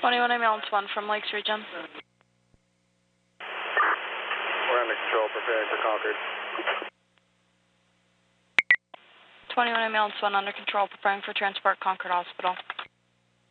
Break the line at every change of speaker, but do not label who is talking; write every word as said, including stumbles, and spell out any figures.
twenty-one ambulance one from Lakes Region.
We're under control, preparing for Concord.
twenty-one ambulance one under control, preparing for transport, Concord Hospital.